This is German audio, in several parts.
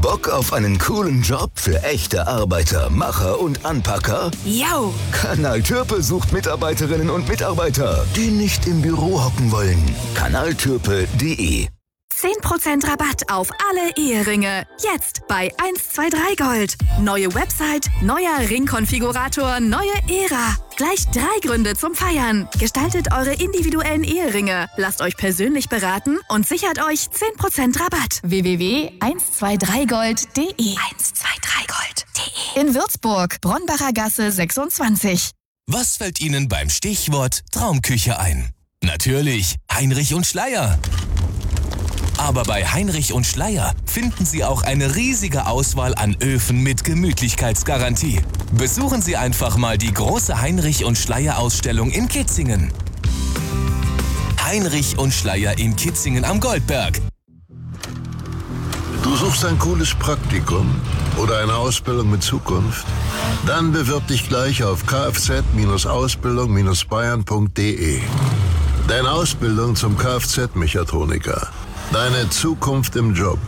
Bock auf einen coolen Job für echte Arbeiter, Macher und Anpacker? Yo! Kanal Türpe sucht Mitarbeiterinnen und Mitarbeiter, die nicht im Büro hocken wollen. Kanaltürpe.de 10% Rabatt auf alle Eheringe. Jetzt bei 123 Gold. Neue Website, neuer Ringkonfigurator, neue Ära. Gleich 3 Gründe zum Feiern. Gestaltet eure individuellen Eheringe. Lasst euch persönlich beraten und sichert euch 10% Rabatt. www.123gold.de 123gold.de In Würzburg, Bronnbacher Gasse 26. Was fällt Ihnen beim Stichwort Traumküche ein? Natürlich Heinrich und Schleyer. Aber bei Heinrich und Schleyer finden Sie auch eine riesige Auswahl an Öfen mit Gemütlichkeitsgarantie. Besuchen Sie einfach mal die große Heinrich und Schleyer Ausstellung in Kitzingen. Heinrich und Schleyer in Kitzingen am Goldberg. Du suchst ein cooles Praktikum oder eine Ausbildung mit Zukunft? Dann bewirb dich gleich auf kfz-ausbildung-bayern.de. Deine Ausbildung zum Kfz-Mechatroniker. Deine Zukunft im Job.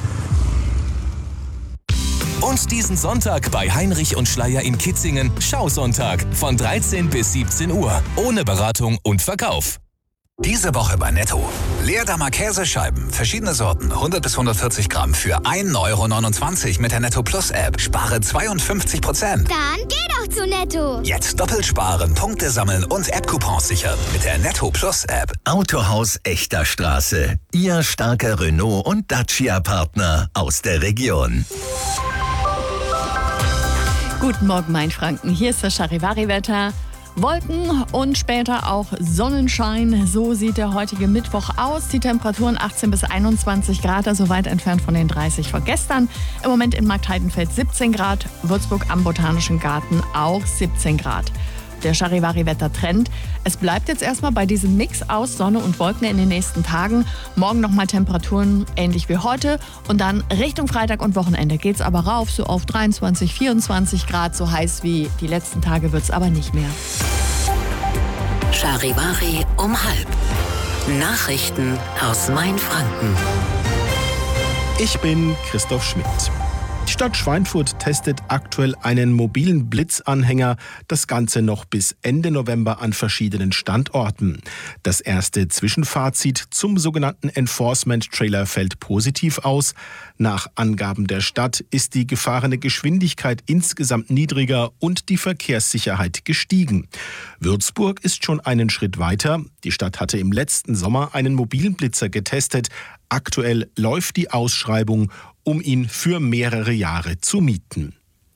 Und diesen Sonntag bei Heinrich und Schleyer in Kitzingen Schausonntag von 13 bis 17 Uhr. Ohne Beratung und Verkauf. Diese Woche bei Netto. Leerdammer Käsescheiben, verschiedene Sorten, 100 bis 140 Gramm für 1,29 € mit der Netto Plus App. Spare 52%. Dann geh doch zu Netto. Jetzt doppelt sparen, Punkte sammeln und App-Coupons sichern mit der Netto Plus App. Autohaus Echter Straße. Ihr starker Renault- und Dacia-Partner aus der Region. Guten Morgen, Mainfranken. Hier ist das Charivari-Wetter. Wolken und später auch Sonnenschein. So sieht der heutige Mittwoch aus. Die Temperaturen 18 bis 21 Grad, also weit entfernt von den 30 von gestern. Im Moment in Marktheidenfeld 17 Grad, Würzburg am Botanischen Garten auch 17 Grad. Der Charivari-Wetter-Trend. Es bleibt jetzt erstmal bei diesem Mix aus Sonne und Wolken in den nächsten Tagen. Morgen nochmal Temperaturen ähnlich wie heute. Und dann Richtung Freitag und Wochenende geht es aber rauf, so auf 23, 24 Grad. So heiß wie die letzten Tage wird es aber nicht mehr. Charivari um 12:30. Nachrichten aus Mainfranken. Ich bin Christoph Schmidt. Die Stadt Schweinfurt testet aktuell einen mobilen Blitzanhänger, das Ganze noch bis Ende November an verschiedenen Standorten. Das erste Zwischenfazit zum sogenannten Enforcement-Trailer fällt positiv aus. Nach Angaben der Stadt ist die gefahrene Geschwindigkeit insgesamt niedriger und die Verkehrssicherheit gestiegen. Würzburg ist schon einen Schritt weiter. Die Stadt hatte im letzten Sommer einen mobilen Blitzer getestet. Aktuell läuft die Ausschreibung, um ihn für mehrere Jahre zu mieten.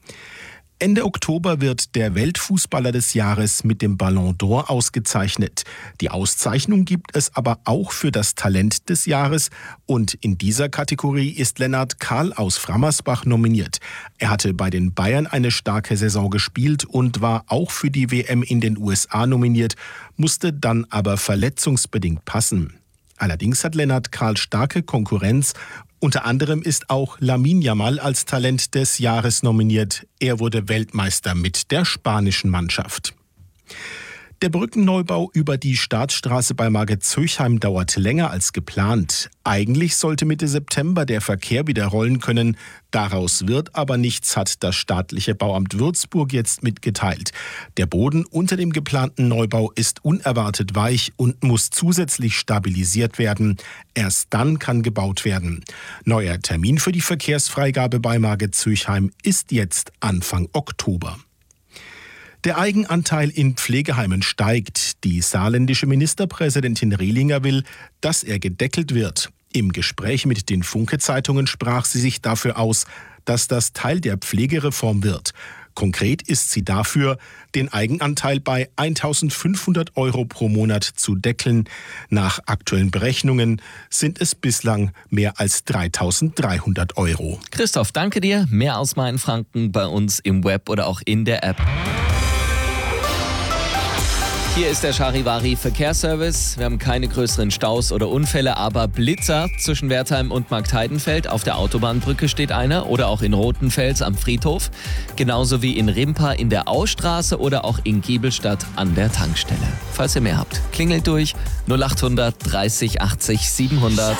Ende Oktober wird der Weltfußballer des Jahres mit dem Ballon d'Or ausgezeichnet. Die Auszeichnung gibt es aber auch für das Talent des Jahres und in dieser Kategorie ist Lennart Kahl aus Frammersbach nominiert. Er hatte bei den Bayern eine starke Saison gespielt und war auch für die WM in den USA nominiert, musste dann aber verletzungsbedingt passen. Allerdings hat Lennart Kahl starke Konkurrenz. Unter anderem ist auch Lamine Yamal als Talent des Jahres nominiert. Er wurde Weltmeister mit der spanischen Mannschaft. Der Brückenneubau über die Staatsstraße bei Margit-Zöchheim dauert länger als geplant. Eigentlich sollte Mitte September der Verkehr wieder rollen können. Daraus wird aber nichts, hat das staatliche Bauamt Würzburg jetzt mitgeteilt. Der Boden unter dem geplanten Neubau ist unerwartet weich und muss zusätzlich stabilisiert werden. Erst dann kann gebaut werden. Neuer Termin für die Verkehrsfreigabe bei Margit-Zöchheim ist jetzt Anfang Oktober. Der Eigenanteil in Pflegeheimen steigt. Die saarländische Ministerpräsidentin Rehlinger will, dass er gedeckelt wird. Im Gespräch mit den Funke-Zeitungen sprach sie sich dafür aus, dass das Teil der Pflegereform wird. Konkret ist sie dafür, den Eigenanteil bei 1.500 € pro Monat zu deckeln. Nach aktuellen Berechnungen sind es bislang mehr als 3.300 €. Christoph, danke dir. Mehr aus Mainfranken bei uns im Web oder auch in der App. Hier ist der Charivari Verkehrsservice. Wir haben keine größeren Staus oder Unfälle, aber Blitzer zwischen Wertheim und Marktheidenfeld. Auf der Autobahnbrücke steht einer oder auch in Rothenfels am Friedhof. Genauso wie in Rimpa in der Austraße oder auch in Giebelstadt an der Tankstelle. Falls ihr mehr habt, klingelt durch 0800 30 80 700.